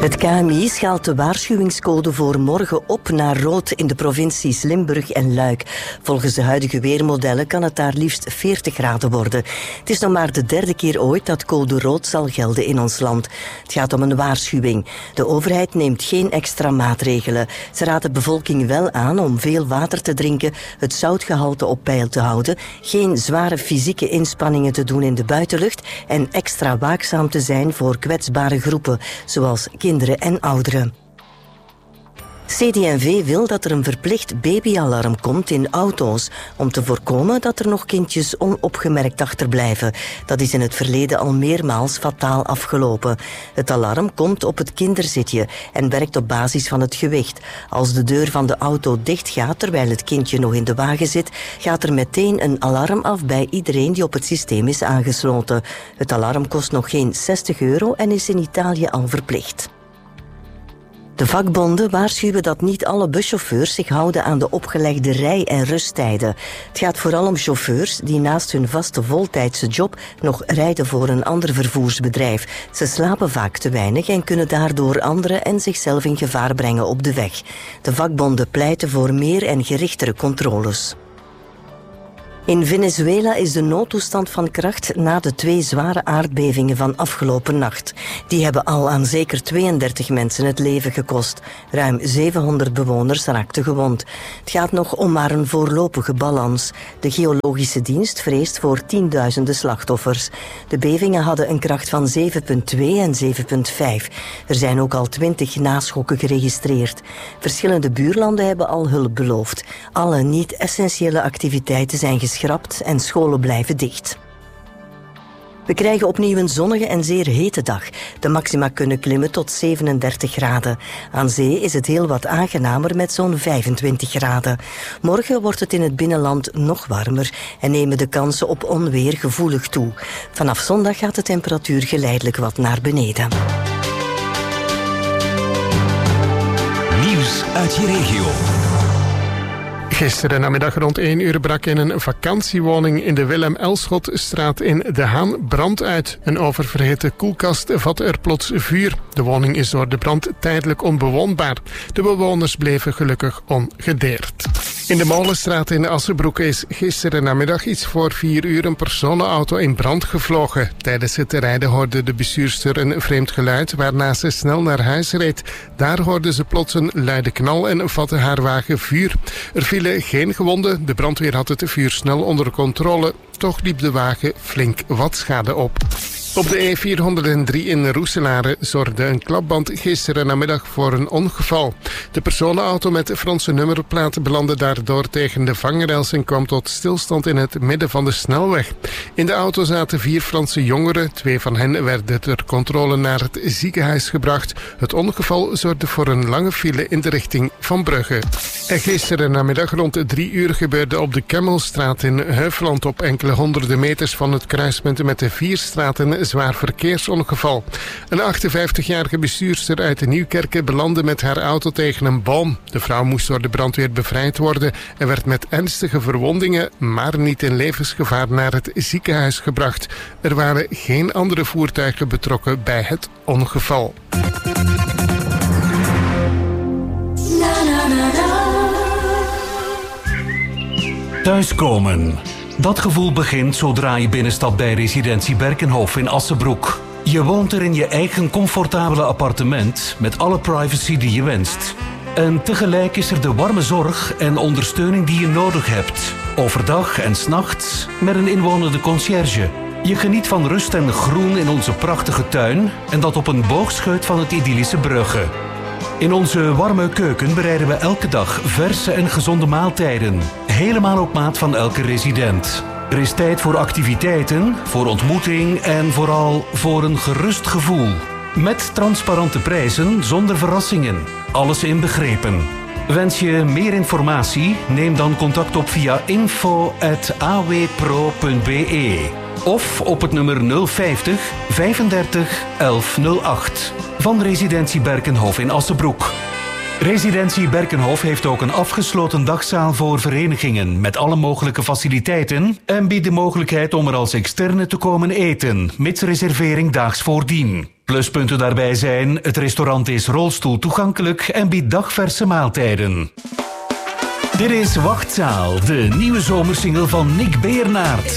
Het KMI schaalt de waarschuwingscode voor morgen op naar rood in de provincies Limburg en Luik. Volgens de huidige weermodellen kan het daar liefst 40 graden worden. Het is nog maar de derde keer ooit dat code rood zal gelden in ons land. Het gaat om een waarschuwing. De overheid neemt geen extra maatregelen. Ze raadt de bevolking wel aan om veel water te drinken, het zoutgehalte op peil te houden, geen zware fysieke inspanningen te doen in de buitenlucht en extra waakzaam te zijn voor kwetsbare groepen, zoals kinderen en ouderen. CD&V wil dat er een verplicht babyalarm komt in auto's om te voorkomen dat er nog kindjes onopgemerkt achterblijven. Dat is in het verleden al meermaals fataal afgelopen. Het alarm komt op het kinderzitje en werkt op basis van het gewicht. Als de deur van de auto dichtgaat terwijl het kindje nog in de wagen zit, gaat er meteen een alarm af bij iedereen die op het systeem is aangesloten. Het alarm kost nog geen €60 en is in Italië al verplicht. De vakbonden waarschuwen dat niet alle buschauffeurs zich houden aan de opgelegde rij- en rusttijden. Het gaat vooral om chauffeurs die naast hun vaste voltijdse job nog rijden voor een ander vervoersbedrijf. Ze slapen vaak te weinig en kunnen daardoor anderen en zichzelf in gevaar brengen op de weg. De vakbonden pleiten voor meer en gerichtere controles. In Venezuela is de noodtoestand van kracht na de 2 zware aardbevingen van afgelopen nacht. Die hebben al aan zeker 32 mensen het leven gekost. Ruim 700 bewoners raakten gewond. Het gaat nog om maar een voorlopige balans. De geologische dienst vreest voor tienduizenden slachtoffers. De bevingen hadden een kracht van 7,2 en 7,5. Er zijn ook al 20 naschokken geregistreerd. Verschillende buurlanden hebben al hulp beloofd. Alle niet-essentiële activiteiten zijn geschrapt en scholen blijven dicht. We krijgen opnieuw een zonnige en zeer hete dag. De maxima kunnen klimmen tot 37 graden. Aan zee is het heel wat aangenamer met zo'n 25 graden. Morgen wordt het in het binnenland nog warmer en nemen de kansen op onweer gevoelig toe. Vanaf zondag gaat de temperatuur geleidelijk wat naar beneden. Nieuws uit je regio. Gisteren namiddag rond 1 uur brak in een vakantiewoning in de Willem-Elschotstraat in De Haan brand uit. Een oververhitte koelkast vatte er plots vuur. De woning is door de brand tijdelijk onbewoonbaar. De bewoners bleven gelukkig ongedeerd. In de Molenstraat in Assenbroek is gisteren namiddag iets voor 4 uur een personenauto in brand gevlogen. Tijdens het rijden hoorde de bestuurster een vreemd geluid, waarna ze snel naar huis reed. Daar hoorde ze plots een luide knal en vatte haar wagen vuur. Er vielen geen gewonden, de brandweer had het vuur snel onder controle. Toch liep de wagen flink wat schade op. Op de E403 in Roeselare zorgde een klapband gisteren namiddag voor een ongeval. De personenauto met de Franse nummerplaat belandde daardoor tegen de vangrails en kwam tot stilstand in het midden van de snelweg. In de auto zaten 4 Franse jongeren. 2 van hen werden ter controle naar het ziekenhuis gebracht. Het ongeval zorgde voor een lange file in de richting van Brugge. En gisteren namiddag rond 3 uur gebeurde op de Kemmelstraat in Heuveland op enkele honderden meters van het kruispunt met de Vierstraten een zwaar verkeersongeval. Een 58-jarige bestuurster uit de Nieuwkerken belandde met haar auto tegen een boom. De vrouw moest door de brandweer bevrijd worden en werd met ernstige verwondingen, maar niet in levensgevaar, naar het ziekenhuis gebracht. Er waren geen andere voertuigen betrokken bij het ongeval. Thuiskomen. Dat gevoel begint zodra je binnenstapt bij residentie Berkenhof in Assenbroek. Je woont er in je eigen comfortabele appartement met alle privacy die je wenst. En tegelijk is er de warme zorg en ondersteuning die je nodig hebt. Overdag en 's nachts met een inwonende conciërge. Je geniet van rust en groen in onze prachtige tuin en dat op een boogscheut van het idyllische Brugge. In onze warme keuken bereiden we elke dag verse en gezonde maaltijden. Helemaal op maat van elke resident. Er is tijd voor activiteiten, voor ontmoeting en vooral voor een gerust gevoel. Met transparante prijzen zonder verrassingen. Alles inbegrepen. Wens je meer informatie? Neem dan contact op via info@awpro.be of op het nummer 050 35 1108 van residentie Berkenhof in Assenbroek. Residentie Berkenhof heeft ook een afgesloten dagzaal voor verenigingen met alle mogelijke faciliteiten en biedt de mogelijkheid om er als externe te komen eten, mits reservering daags voordien. Pluspunten daarbij zijn: het restaurant is rolstoel toegankelijk en biedt dagverse maaltijden. Dit is Wachtzaal, de nieuwe zomersingle van Nick Beernaert.